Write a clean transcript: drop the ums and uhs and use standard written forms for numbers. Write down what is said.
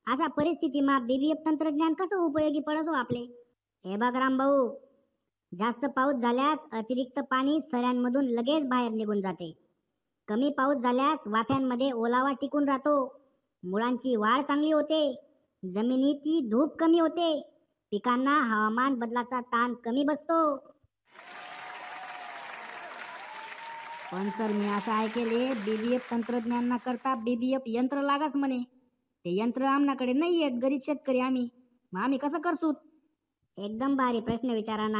अशा परिस्थितीमा बीबीएफ तंत्रज्ञान कसं उपयोगी पडत हो आपले? हे बघ रामभाऊ, जास्त पाऊस झाल्यास अतिरिक्त पाणी सऱ्यांमधून लगेच बाहेर निघून जाते. कमी पाऊस झाल्यास वाफ्यांमध्ये ओलावा टिकून राहतो. मुळांची वाढ चांगली होते. जमिनीची धूप कमी होते. पिकांना हवामान बदलाचा ताण कमी बसतो. पण सर मी असं ऐकेले बीबीएफ तंत्रज्ञान करता बीबीएफ यंत्र लागाच म्हणे. ते यंत्र आमनाकडे नाही आहेत, गरीब शेतकरी आम्ही, मग आम्ही कसं करसूत? एकदम भारी प्रश्न विचारा ना.